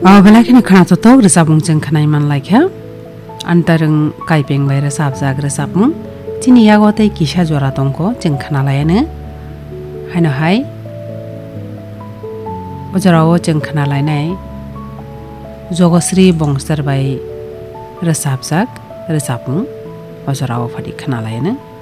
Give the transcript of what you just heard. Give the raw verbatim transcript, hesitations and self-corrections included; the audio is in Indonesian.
Belakini khana to tok resabung jeng khanai man laikha antarung kaipeng bai resab jag resabung tini yagote kisha jora tongko jeng khana layane haino hai ojarawo jeng khana lainai Jogosri bongsar bai resab jag resabung ojarawo phadi khana layane